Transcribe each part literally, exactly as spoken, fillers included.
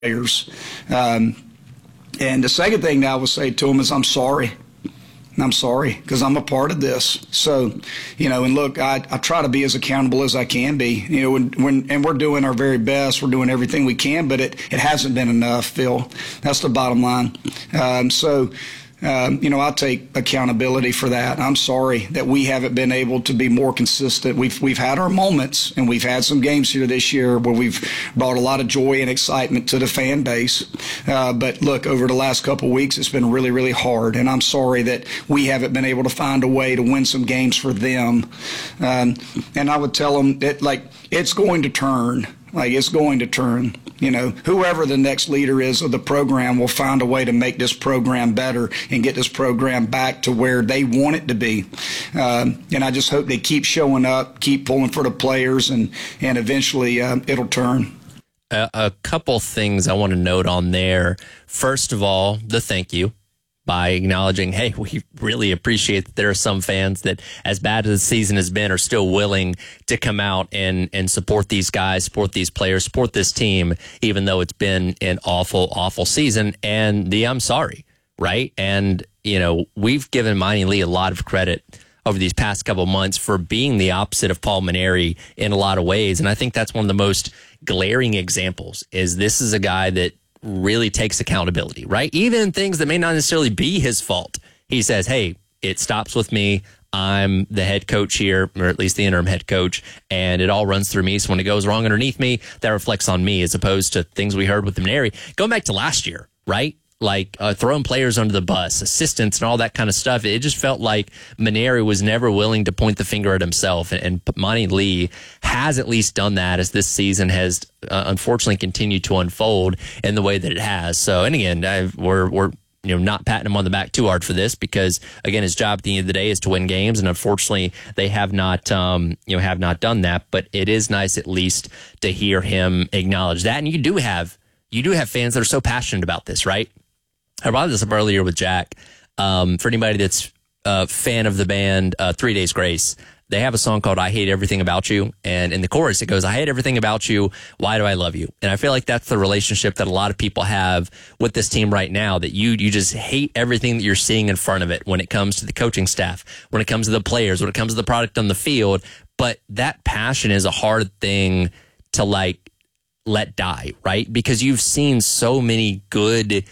players. Um, and the second thing that I would say to them is I'm sorry. I'm sorry because I'm a part of this. So, you know, and look, I, I try to be as accountable as I can be, you know, when, when, and we're doing our very best. We're doing everything we can, but it, it hasn't been enough, Phil. That's the bottom line. Um, so, Um, you know, I take accountability for that. I'm sorry that we haven't been able to be more consistent. We've we've had our moments, and we've had some games here this year where we've brought a lot of joy and excitement to the fan base. Uh, but look, over the last couple of weeks, it's been really, really hard, and I'm sorry that we haven't been able to find a way to win some games for them. Um, and I would tell them that, like, it's going to turn. Like, it's going to turn. You know, whoever the next leader is of the program will find a way to make this program better and get this program back to where they want it to be. Um, and I just hope they keep showing up, keep pulling for the players, and, and eventually uh, it'll turn. A, a couple things I want to note on there. First of all, the thank you. By acknowledging, hey, we really appreciate that there are some fans that, as bad as the season has been, are still willing to come out and, and support these guys, support these players, support this team, even though it's been an awful, awful season. And the I'm sorry, right? And, you know, we've given Monty Lee a lot of credit over these past couple months for being the opposite of Paul Mainieri in a lot of ways. And I think that's one of the most glaring examples is this is a guy that really takes accountability, right? Even in things that may not necessarily be his fault. He says, hey, it stops with me. I'm the head coach here, or at least the interim head coach, and it all runs through me. So when it goes wrong underneath me, that reflects on me as opposed to things we heard with Mainieri. Going back to last year, right? Like uh, throwing players under the bus, assistants, and all that kind of stuff. It just felt like Mainieri was never willing to point the finger at himself. And, and Monty Lee has at least done that as this season has uh, unfortunately continued to unfold in the way that it has. So, and again, I've, we're we're you know not patting him on the back too hard for this because again, his job at the end of the day is to win games, and unfortunately, they have not um, you know have not done that. But it is nice at least to hear him acknowledge that. And you do have you do have fans that are so passionate about this, right? I brought this up earlier with Jack. Um, for anybody that's a fan of the band uh, Three Days Grace, they have a song called I Hate Everything About You. And in the chorus, it goes, I hate everything about you. Why do I love you? And I feel like that's the relationship that a lot of people have with this team right now, that you you just hate everything that you're seeing in front of it when it comes to the coaching staff, when it comes to the players, when it comes to the product on the field. But that passion is a hard thing to, like, let die, right? Because you've seen so many good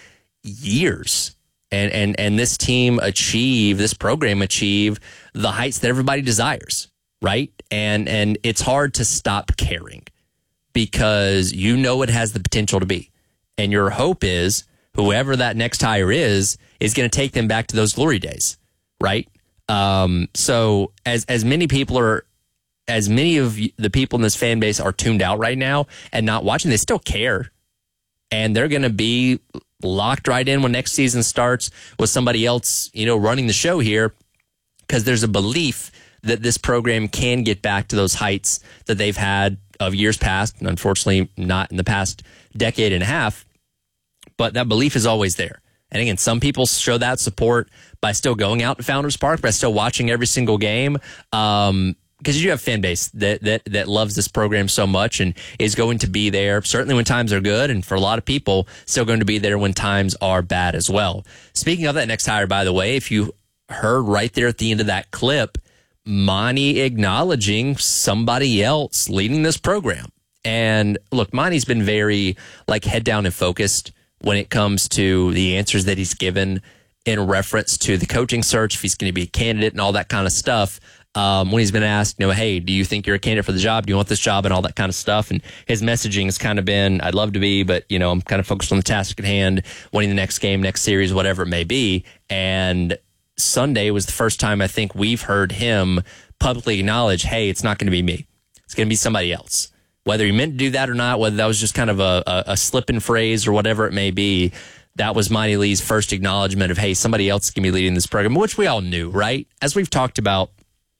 years and and and this team achieve this program achieve the heights that everybody desires, right? And and it's hard to stop caring because you know it has the potential to be, and your hope is whoever that next hire is is going to take them back to those glory days, right? Um so as as many people are as many of the people in this fan base are tuned out right now and not watching, they still care, and they're going to be locked right in when next season starts with somebody else, you know, running the show here, because there's a belief that this program can get back to those heights that they've had of years past, and unfortunately not in the past decade and a half, but that belief is always there. And again, some people show that support by still going out to Founders Park, by still watching every single game. Um, because you do have a fan base that, that, that loves this program so much and is going to be there, certainly when times are good, and for a lot of people, still going to be there when times are bad as well. Speaking of that next hire, by the way, if you heard right there at the end of that clip, Monty acknowledging somebody else leading this program. And look, Monty's been very, like, head down and focused when it comes to the answers that he's given in reference to the coaching search, if he's going to be a candidate and all that kind of stuff. Um, when he's been asked, you know, hey, do you think you're a candidate for the job? Do you want this job? And all that kind of stuff. And his messaging has kind of been, I'd love to be, but, you know, I'm kind of focused on the task at hand, winning the next game, next series, whatever it may be. And Sunday was the first time I think we've heard him publicly acknowledge, hey, it's not going to be me. It's going to be somebody else. Whether he meant to do that or not, whether that was just kind of a, a, a slip-in phrase or whatever it may be, that was Monty Lee's first acknowledgement of, hey, somebody else is going to be leading this program, which we all knew, right? As we've talked about,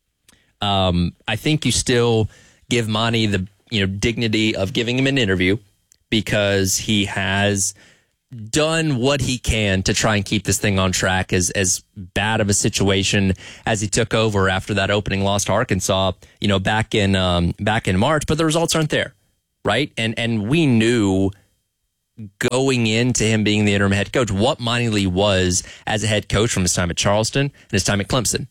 Um, I think you still give Monty the, you know, dignity of giving him an interview because he has done what he can to try and keep this thing on track. As as bad of a situation as he took over after that opening loss to Arkansas, you know, back in um, back in March, but the results aren't there, right? And and we knew going into him being the interim head coach, what Monty Lee was as a head coach from his time at Charleston and his time at Clemson.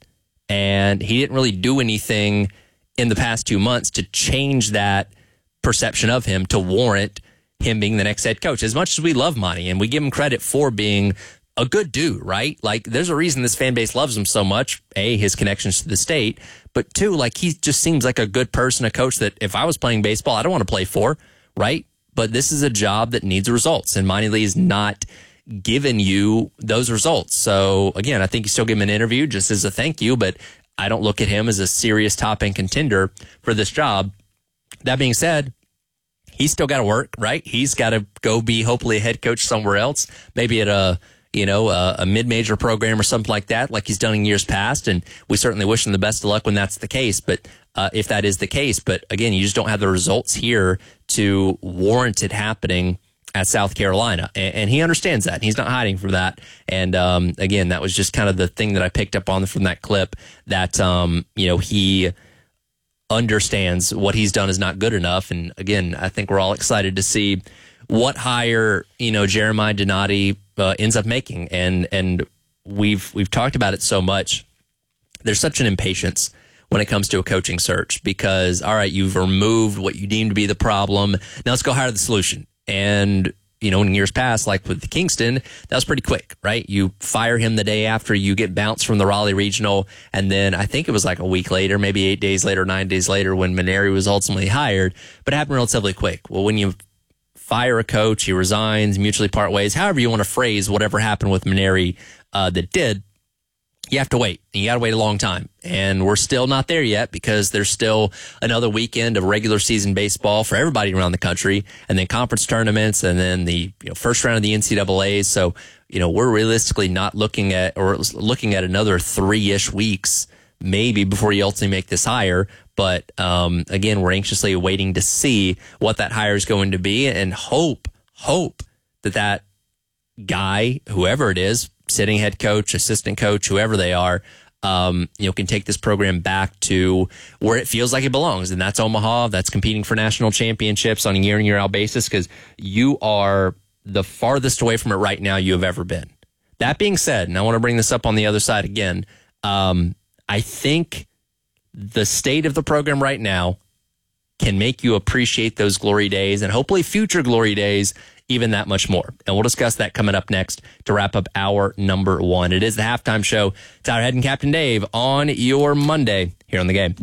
And he didn't really do anything in the past two months to change that perception of him to warrant him being the next head coach. As much as we love Monty and we give him credit for being a good dude, right? Like, there's a reason this fan base loves him so much. A, his connections to the state, but two, like, he just seems like a good person, a coach that if I was playing baseball, I don't want to play for, right? But this is a job that needs results, and Monty Lee is not giving you those results. So, again, I think you still give him an interview just as a thank you, but I don't look at him as a serious top-end contender for this job. That being said, he's still got to work, right? He's got to go be hopefully a head coach somewhere else, maybe at a, you know, a, a mid-major program or something like that, like he's done in years past. And we certainly wish him the best of luck when that's the case. But uh, if that is the case, but again, you just don't have the results here to warrant it happening at South Carolina. And, and he understands that. He's not hiding from that. And um, again, that was just kind of the thing that I picked up on from that clip, that, um, you know, he understands what he's done is not good enough. And again, I think we're all excited to see what hire, you know, Jeremiah Donati uh, ends up making. And and we've we've talked about it so much. There's such an impatience when it comes to a coaching search because, all right, you've removed what you deem to be the problem. Now let's go hire the solution. And, you know, in years past, like with Kingston, that was pretty quick, right? You fire him the day after you get bounced from the Raleigh Regional. And then I think it was like a week later, maybe eight days later, nine days later when Maneri was ultimately hired, but it happened relatively quick. Well, when you fire a coach, he resigns, mutually part ways, however you want to phrase whatever happened with Maneri uh, that did, you have to wait. And you got to wait a long time. And we're still not there yet because there's still another weekend of regular season baseball for everybody around the country, and then conference tournaments, and then the you know, first round of the N C double A's. So, you know, we're realistically not looking at, or looking at another three-ish weeks maybe before you ultimately make this hire. But um, again, we're anxiously waiting to see what that hire is going to be, and hope, hope that that guy, whoever it is, sitting head coach, assistant coach, whoever they are, um, you know, can take this program back to where it feels like it belongs. And that's Omaha. That's competing for national championships on a year in, year out basis, because you are the farthest away from it right now you have ever been. That being said, and I want to bring this up on the other side again, um, I think the state of the program right now can make you appreciate those glory days and hopefully future glory days even that much more. And we'll discuss that coming up next to wrap up hour number one. It is the halftime show. Tyler Head and Captain Dave on your Monday here on The Game.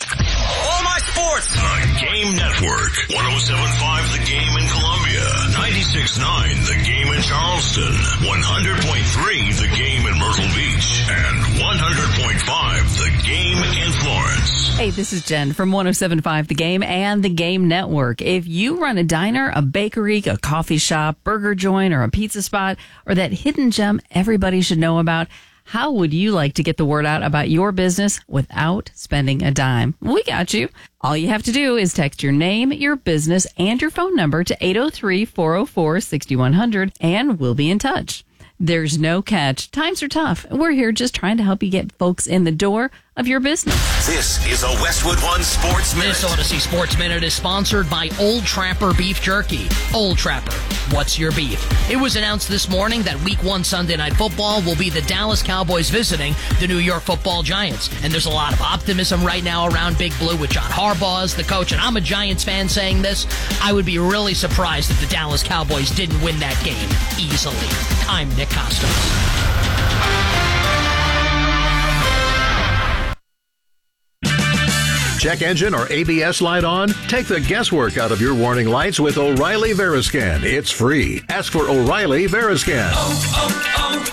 All my sports. The Game Network. one oh seven point five The Game in Columbia. ninety-six point nine The Game in Charleston. one hundred point three The Game in Myrtle Beach. And one hundred point five The Game in Florence. Hey, this is Jen from one oh seven point five The Game and The Game Network. If you run a diner, a bakery, a coffee shop, burger joint, or a pizza spot, or that hidden gem everybody should know about, how would you like to get the word out about your business without spending a dime? We got you. All you have to do is text your name, your business, and your phone number to eight oh three, four oh four, six one zero zero, and we'll be in touch. There's no catch. Times are tough. We're here just trying to help you get folks in the door of your business. This is a Westwood One Sports Minute. This Odyssey Sports Minute is sponsored by Old Trapper Beef Jerky. Old Trapper, what's your beef? It was announced this morning that Week one Sunday Night Football will be the Dallas Cowboys visiting the New York Football Giants. And there's a lot of optimism right now around Big Blue with John Harbaugh as the coach. And I'm a Giants fan saying this. I would be really surprised if the Dallas Cowboys didn't win that game easily. I'm Nick Costos. Check engine or A B S light on? Take the guesswork out of your warning lights with O'Reilly Veriscan. It's free. Ask for O'Reilly Veriscan. Oh,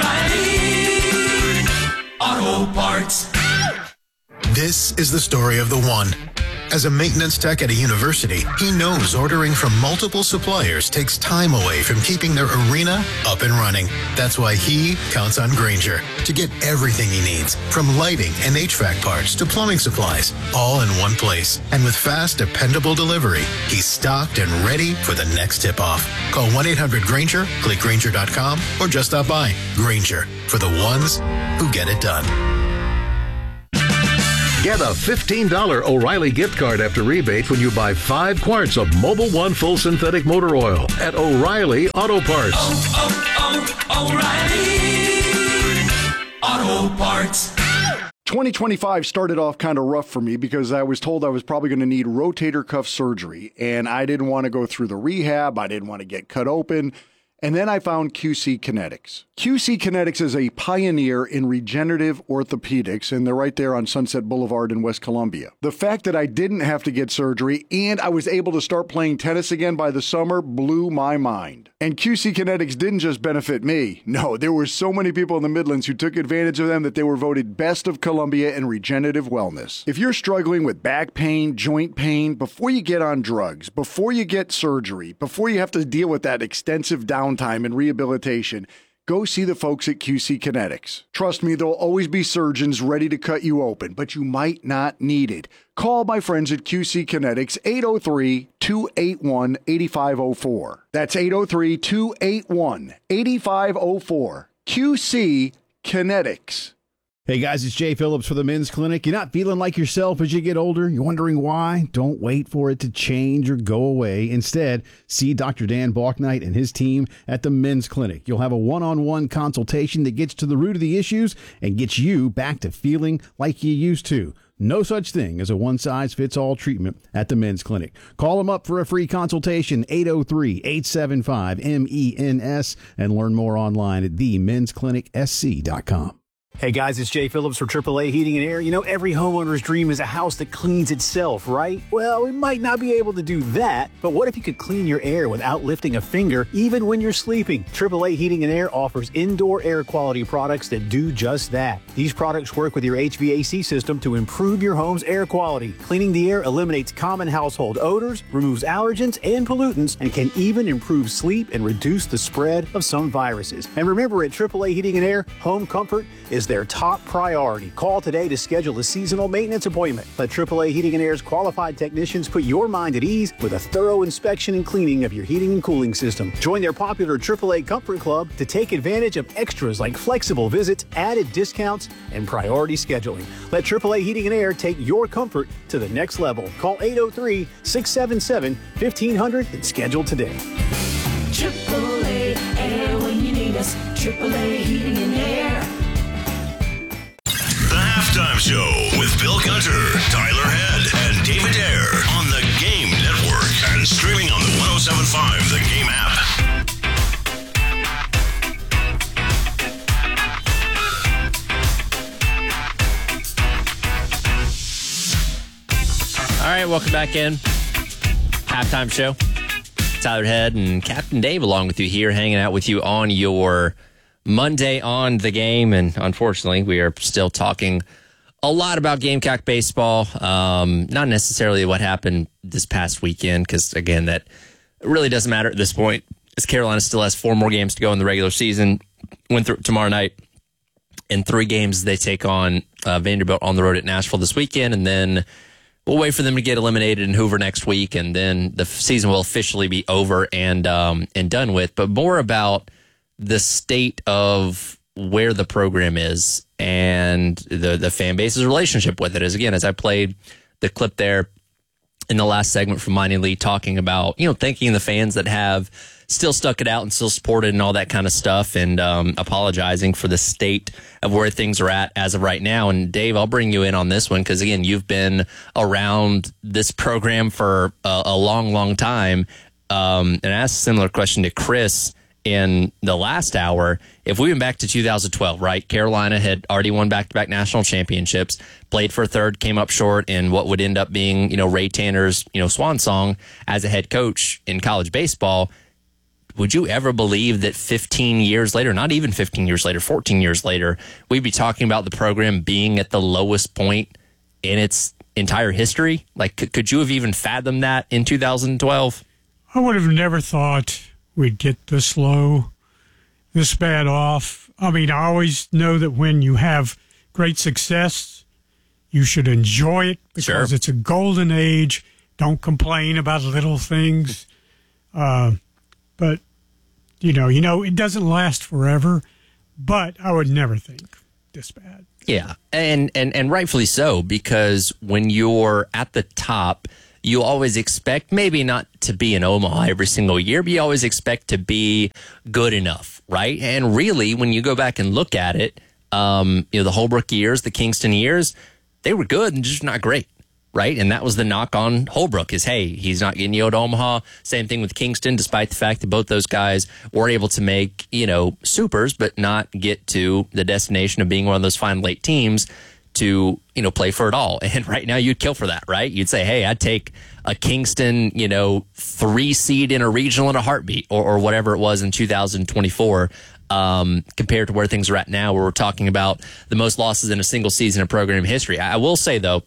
oh, oh, O'Reilly Auto Parts. This is the story of the one. As a maintenance tech at a university, he knows ordering from multiple suppliers takes time away from keeping their arena up and running. That's why he counts on Grainger to get everything he needs, from lighting and H V A C parts to plumbing supplies, all in one place. And with fast, dependable delivery, he's stocked and ready for the next tip-off. Call one eight hundred Grainger, click Grainger dot com, or just stop by. Grainger, for the ones who get it done. Get a fifteen dollars O'Reilly gift card after rebate when you buy five quarts of Mobil One Full Synthetic Motor Oil at O'Reilly Auto Parts. Oh, oh, oh, O'Reilly Auto Parts. twenty twenty-five started off kind of rough for me because I was told I was probably going to need rotator cuff surgery, and I didn't want to go through the rehab. I didn't want to get cut open. And then I found Q C Kinetics. Q C Kinetics is a pioneer in regenerative orthopedics, and they're right there on Sunset Boulevard in West Columbia. The fact that I didn't have to get surgery and I was able to start playing tennis again by the summer blew my mind. And Q C Kinetics didn't just benefit me. No, there were so many people in the Midlands who took advantage of them that they were voted Best of Columbia in regenerative wellness. If you're struggling with back pain, joint pain, before you get on drugs, before you get surgery, before you have to deal with that extensive downtime and rehabilitation, go see the folks at Q C Kinetics. Trust me, there'll always be surgeons ready to cut you open, but you might not need it. Call my friends at Q C Kinetics, eight oh three, two eight one, eight five oh four. That's eight oh three, two eight one, eight five oh four. Q C Kinetics. Hey guys, it's Jay Phillips for the Men's Clinic. You're not feeling like yourself as you get older? You're wondering why? Don't wait for it to change or go away. Instead, see Doctor Dan Balknight and his team at the Men's Clinic. You'll have a one-on-one consultation that gets to the root of the issues and gets you back to feeling like you used to. No such thing as a one-size-fits-all treatment at the Men's Clinic. Call them up for a free consultation, eight oh three, eight seven five, M E N S, and learn more online at the mens clinic s c dot com. Hey guys, it's Jay Phillips for triple A Heating and Air. You know, every homeowner's dream is a house that cleans itself, right? Well, we might not be able to do that, but what if you could clean your air without lifting a finger, even when you're sleeping? triple A Heating and Air offers indoor air quality products that do just that. These products work with your H V A C system to improve your home's air quality. Cleaning the air eliminates common household odors, removes allergens and pollutants, and can even improve sleep and reduce the spread of some viruses. And remember, at triple A Heating and Air, home comfort is their top priority. Call today to schedule a seasonal maintenance appointment. Let triple A Heating and Air's qualified technicians put your mind at ease with a thorough inspection and cleaning of your heating and cooling system. Join their popular triple A Comfort Club to take advantage of extras like flexible visits, added discounts, and priority scheduling. Let triple A Heating and Air take your comfort to the next level. Call eight oh three, six seven seven, fifteen hundred and schedule today. triple A Air when you need us. triple A Heating and Air. The Halftime Show with Bill Gunter, Tyler Head, and David Ayer on the Game Network and streaming on the one oh seven point five The Game app. All right, welcome back in. Halftime Show. Tyler Head and Captain Dave along with you here, hanging out with you on your Monday on the Game, and unfortunately, we are still talking a lot about Gamecock baseball. Um, not necessarily what happened this past weekend, because again, that really doesn't matter at this point, as Carolina still has four more games to go in the regular season. Went through tomorrow night. In three games, they take on uh, Vanderbilt on the road at Nashville this weekend, and then we'll wait for them to get eliminated in Hoover next week, and then the season will officially be over and um, and done with. But more about the state of where the program is and the the fan base's relationship with it. As again, as I played the clip there in the last segment from Mining Lee talking about, you know, thanking the fans that have still stuck it out and still supported and all that kind of stuff, and um, apologizing for the state of where things are at as of right now. And Dave, I'll bring you in on this one because, again, you've been around this program for a, a long, long time. Um, and I asked a similar question to Chris in the last hour. If we went back to two thousand twelve, right, Carolina had already won back-to-back national championships, played for a third, came up short in what would end up being, you know, Ray Tanner's, you know, swan song as a head coach in college baseball. Would you ever believe that fifteen years later, not even fifteen years later, fourteen years later, we'd be talking about the program being at the lowest point in its entire history? Like, could, could you have even fathomed that in two thousand twelve? I would have never thought we'd get this low, this bad off. I mean, I always know that when you have great success, you should enjoy it because Sure. it's a golden age. Don't complain about little things. Uh, but, you know, you know, it doesn't last forever, but I would never think. this bad. Yeah, and, and, and rightfully so, because when you're at the top, you always expect maybe not to be in Omaha every single year, but you always expect to be good enough, right? And really, when you go back and look at it, um, you know, the Holbrook years, the Kingston years, they were good and just not great, right? And that was the knock on Holbrook is, hey, he's not getting you to Omaha. Same thing with Kingston, despite the fact that both those guys were able to make, you know, supers, but not get to the destination of being one of those Final Eight teams to, you know, play for it all. And right now you'd kill for that, right? You'd say, hey, I'd take a Kingston, you know, three seed in a regional in a heartbeat, or, or whatever it was in two thousand twenty-four, um, compared to where things are at now, where we're talking about the most losses in a single season in program history. I, I will say, though,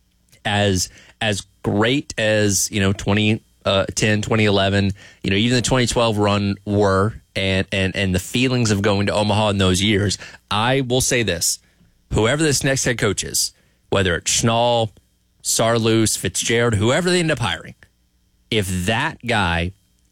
as as great as, you know, twenty ten, twenty eleven, you know, even the twenty twelve run were, and, and, and the feelings of going to Omaha in those years, I will say this. Whoever this next head coach is, whether it's Schnall, Sarloos, Fitzgerald, whoever they end up hiring, if that guy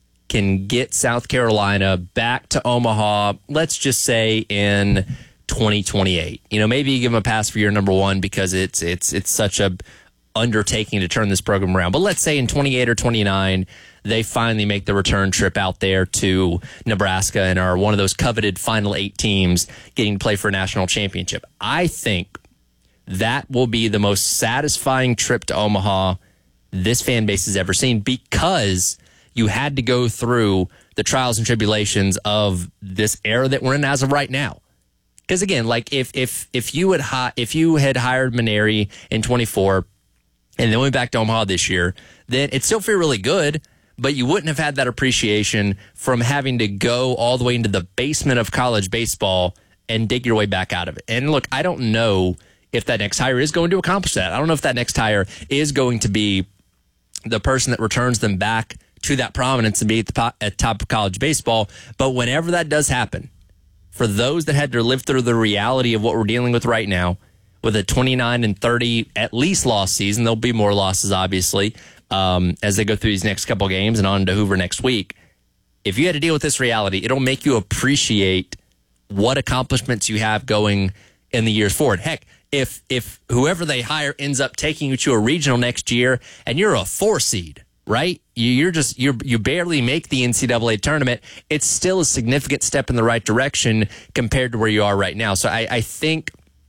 can get South Carolina back to Omaha, let's just say in twenty twenty-eight, you know, maybe you give him a pass for year number one because it's it's it's such a undertaking to turn this program around. But let's say in twenty-eight or twenty-nine, they finally make the return trip out there to Nebraska and are one of those coveted Final Eight teams getting to play for a national championship. I think that will be the most satisfying trip to Omaha this fan base has ever seen, because you had to go through the trials and tribulations of this era that we're in as of right now. Because again, like if if if you had hi- if you had hired Maneri in twenty-four and then went back to Omaha this year, then it'd still feel really good, but you wouldn't have had that appreciation from having to go all the way into the basement of college baseball and dig your way back out of it. And look, I don't know if that next hire is going to accomplish that. I don't know if that next hire is going to be the person that returns them back to that prominence and be at the po- at top of college baseball. But whenever that does happen, for those that had to live through the reality of what we're dealing with right now, with a twenty-nine and thirty at least loss season, there'll be more losses, obviously, um, as they go through these next couple games and on to Hoover next week. If you had to deal with this reality, it'll make you appreciate what accomplishments you have going in the years forward. Heck, if if whoever they hire ends up taking you to a regional next year and you're a four seed, right? You're just you're you barely make the N C double A tournament. It's still a significant step in the right direction compared to where you are right now. So I, I think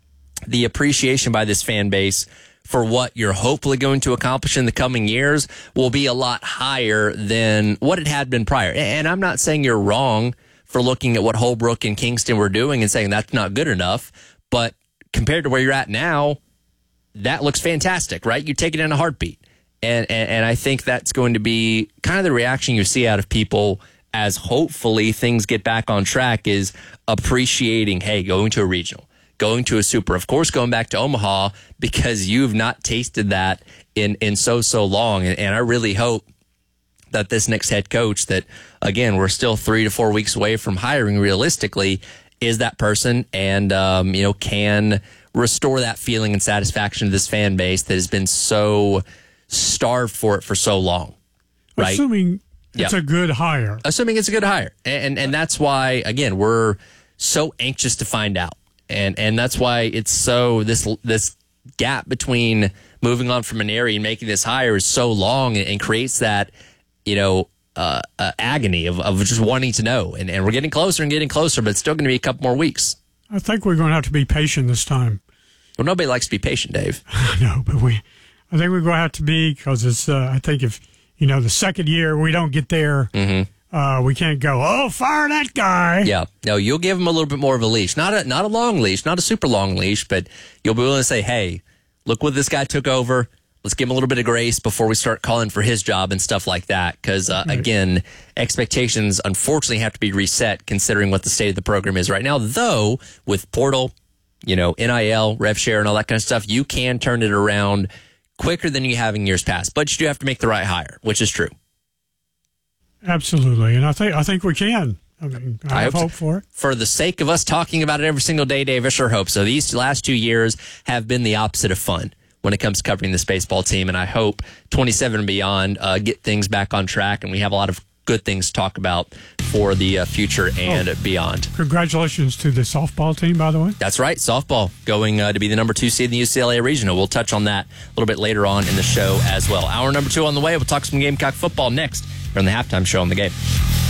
the appreciation by this fan base for what you're hopefully going to accomplish in the coming years will be a lot higher than what it had been prior. And I'm not saying you're wrong for looking at what Holbrook and Kingston were doing and saying that's not good enough, but compared to where you're at now, that looks fantastic, right? You take it in a heartbeat. And, and and I think that's going to be kind of the reaction you see out of people as hopefully things get back on track, is appreciating, hey, going to a regional, going to a super, of course, going back to Omaha, because you've not tasted that in, in so, so long. And, and I really hope that this next head coach that, again, we're still three to four weeks away from hiring realistically, is that person and, um, you know, can restore that feeling and satisfaction to this fan base that has been so starved for it for so long, right? Assuming it's yeah. a good hire. Assuming it's a good hire. And, and and that's why, again, we're so anxious to find out. And and that's why it's so, this this gap between moving on from Maneri and making this hire is so long, and, and creates that, you know, uh, uh, agony of, of just wanting to know. And, and we're getting closer and getting closer, but it's still going to be a couple more weeks. I think we're going to have to be patient this time. Well, nobody likes to be patient, Dave. I know, but we... I think we're going to have to be, because it's, uh, I think if, you know, the second year we don't get there, mm-hmm. uh, we can't go, oh, fire that guy. Yeah. No, you'll give him a little bit more of a leash. Not a, not a long leash, not a super long leash, but you'll be willing to say, hey, look what this guy took over. Let's give him a little bit of grace before we start calling for his job and stuff like that. Because, uh, right. again, expectations unfortunately have to be reset considering what the state of the program is right now. Though, with portal, you know, N I L, rev share, and all that kind of stuff, you can turn it around quicker than you have in years past, but you do have to make the right hire, which is true. Absolutely, and I think I think we can. I mean, I, I have hope, hope for it. For the sake of us talking about it every single day, Dave, I sure hope so. These last two years have been the opposite of fun when it comes to covering this baseball team, and I hope twenty-seven and beyond uh, get things back on track, and we have a lot of good things to talk about for the uh, future and oh, beyond. Congratulations to the softball team, by the way. That's right. Softball going uh, to be the number two seed in the U C L A Regional. We'll touch on that a little bit later on in the show as well. Hour number two on the way. We'll talk some Gamecock football next here on the Halftime Show on the Game.